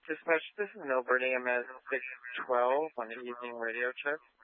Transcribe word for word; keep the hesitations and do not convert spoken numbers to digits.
Dispatch, this is Milbert, A M S six twelve on the evening radio check.